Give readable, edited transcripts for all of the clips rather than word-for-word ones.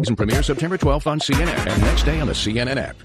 Season premiere September 12th on CNN and next day on the CNN app.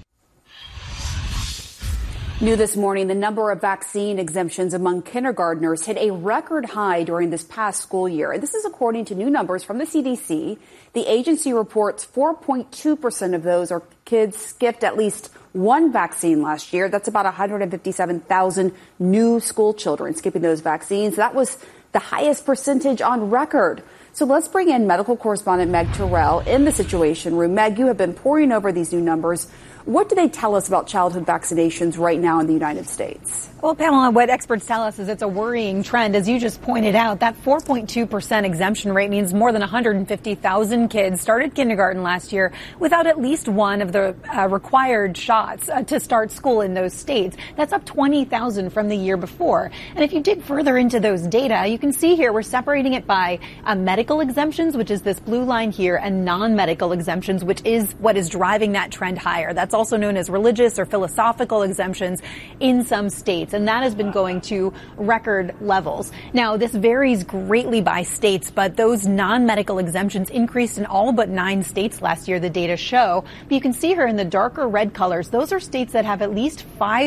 New this morning, the number of vaccine exemptions among kindergartners hit a record high during this past school year. And this is according to new numbers from the CDC. The agency reports 4.2% of those are kids skipped at least one vaccine last year. That's about 157,000 new school children skipping those vaccines. That was the highest percentage on record. So let's bring in medical correspondent Meg Terrell in the Situation Room. Meg, you have been poring over these new numbers. What do they tell us about childhood vaccinations right now in the United States? Well, Pamela, what experts tell us is it's a worrying trend. As you just pointed out, that 4.2% exemption rate means more than 150,000 kids started kindergarten last year without at least one of the required shots to start school in those states. That's up 20,000 from the year before. And if you dig further into those data, you can see here we're separating it by medical exemptions, which is this blue line here, and non-medical exemptions, which is what is driving that trend higher. That's also known as religious or philosophical exemptions in some states. And that has been going to record levels. Now, this varies greatly by states, but those non-medical exemptions increased in all but 9 states last year, the data show. But you can see here in the darker red colors, those are states that have at least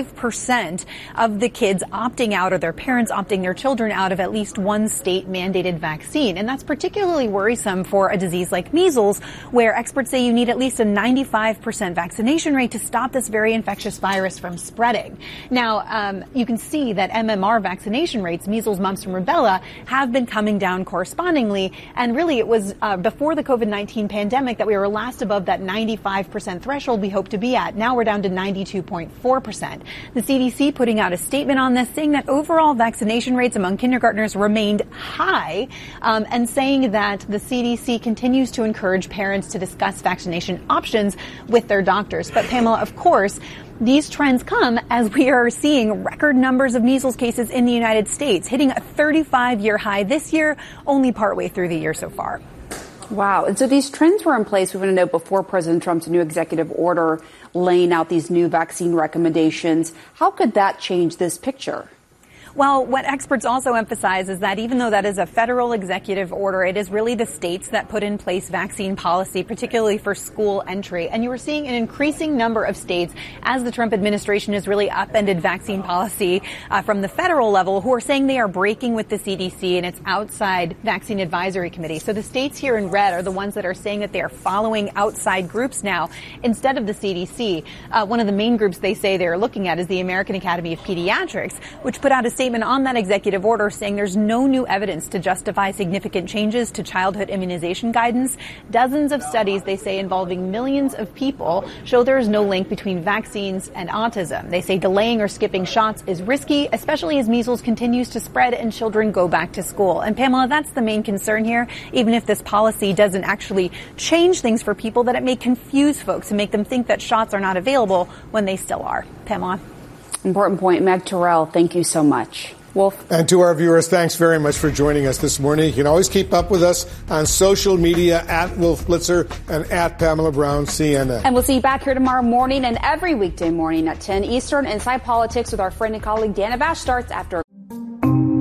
5% of the kids opting out or their parents opting their children out of at least one state mandated vaccine. And that's particularly worrisome for a disease like measles, where experts say you need at least a 95% vaccination rate to stop this very infectious virus from spreading. Now, you can see that MMR vaccination rates, measles, mumps, and rubella, have been coming down correspondingly. And really, it was before the COVID-19 pandemic that we were last above that 95% threshold we hope to be at. Now we're down to 92.4%. The CDC putting out a statement on this, saying that overall vaccination rates among kindergartners remained high, and saying that the CDC continues to encourage parents to discuss vaccination options with their doctors. But Pamela, of course, these trends come as we are seeing record numbers of measles cases in the United States, hitting a 35-year high this year, only partway through the year so far. Wow. And so these trends were in place, we want to know, before President Trump's new executive order laying out these new vaccine recommendations. How could that change this picture? Well, what experts also emphasize is that even though that is a federal executive order, it is really the states that put in place vaccine policy, particularly for school entry. And you are seeing an increasing number of states, as the Trump administration has really upended vaccine policy from the federal level, who are saying they are breaking with the CDC and its outside vaccine advisory committee. So the states here in red are the ones that are saying that they are following outside groups now instead of the CDC. One of the main groups they say they are looking at is the American Academy of Pediatrics, which put out a statement on that executive order saying there's no new evidence to justify significant changes to childhood immunization guidance. Dozens of studies, they say, involving millions of people show there is no link between vaccines and autism. They say delaying or skipping shots is risky, especially as measles continues to spread and children go back to school. And Pamela, that's the main concern here. Even if this policy doesn't actually change things for people, that it may confuse folks and make them think that shots are not available when they still are. Pamela. Important point. Meg Terrell, thank you so much. Wolf. And to our viewers, thanks very much for joining us this morning. You can always keep up with us on social media at Wolf Blitzer and at Pamela Brown CNN. And we'll see you back here tomorrow morning and every weekday morning at 10 Eastern. Inside Politics with our friend and colleague Dana Bash starts after